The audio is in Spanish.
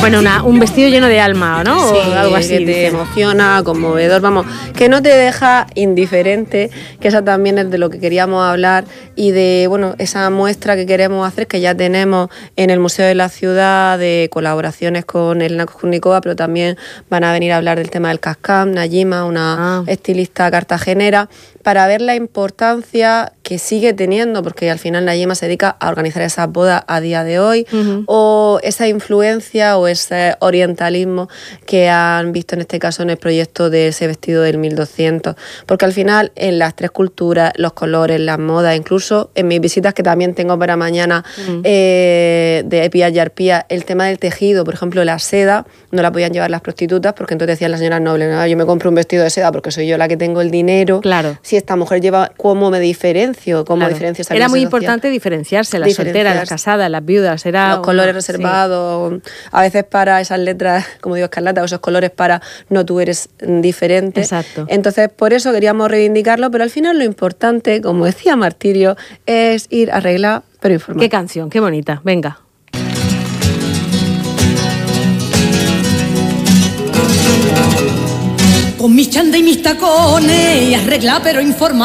Bueno, un vestido lleno de alma, ¿no? Sí, o algo así. que te emociona, conmovedor, vamos, que no te deja indiferente, que esa también es de lo que queríamos hablar y de, bueno, esa muestra que queremos hacer, que ya tenemos en el Museo de la Ciudad, de colaboraciones con Elena Kournikova, pero también van a venir a hablar del tema del Cascam, Najima, una estilista cartagenera, para ver la importancia que sigue teniendo, porque al final Najima se dedica a organizar esas bodas a día de hoy, o esa influencia o ese orientalismo que han visto en este caso en el proyecto de ese vestido del 1200, porque al final en las tres culturas, los colores, las modas, incluso en mis visitas que también tengo para mañana de Epías y Arpías, el tema del tejido, por ejemplo la seda, no la podían llevar las prostitutas porque entonces decían las señoras nobles, no, yo me compro un vestido de seda porque soy yo la que tengo el dinero. Claro. Si esta mujer lleva, ¿cómo me diferencio? ¿Cómo diferencio esa Era muy clase social? importante diferenciarse, las solteras, las casadas, las viudas. Era los colores reservados, a veces para esas letras, como digo, escarlata, o esos colores para no, tú eres diferente. Exacto. Entonces, por eso queríamos reivindicarlo, pero al final lo importante, como decía Martirio, es ir arreglada, pero informada. Qué canción, qué bonita. Venga. Con mis chanda y mis tacones, arregla pero informa.